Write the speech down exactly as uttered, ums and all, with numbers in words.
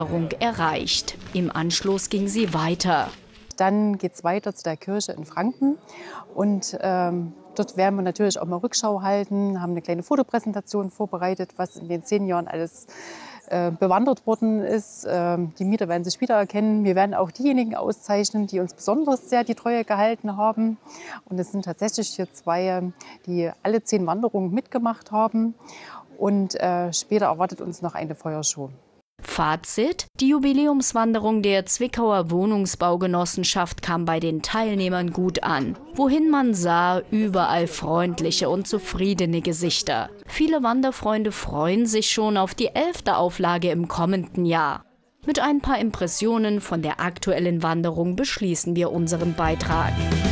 erreicht. Im Anschluss ging sie weiter. Dann geht es weiter zu der Kirche in Franken und ähm, dort werden wir natürlich auch mal Rückschau halten, haben eine kleine Fotopräsentation vorbereitet, was in den zehn Jahren alles äh, bewandert worden ist. Ähm, die Mieter werden sich wiedererkennen. Wir werden auch diejenigen auszeichnen, die uns besonders sehr die Treue gehalten haben. Und es sind tatsächlich hier zwei, die alle zehn Wanderungen mitgemacht haben. Und äh, später erwartet uns noch eine Feuershow. Fazit: Die Jubiläumswanderung der Zwickauer Wohnungsbaugenossenschaft kam bei den Teilnehmern gut an. Wohin man sah, überall freundliche und zufriedene Gesichter. Viele Wanderfreunde freuen sich schon auf die elfte Auflage im kommenden Jahr. Mit ein paar Impressionen von der aktuellen Wanderung beschließen wir unseren Beitrag.